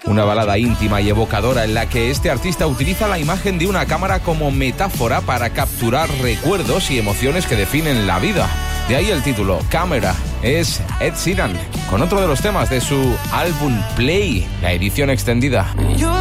Una balada íntima y evocadora en la que este artista utiliza la imagen de una cámara como metáfora para capturar recuerdos y emociones que definen la vida. De ahí el título, Camera. Es Ed Sheeran, con otro de los temas de su álbum Play, la edición extendida.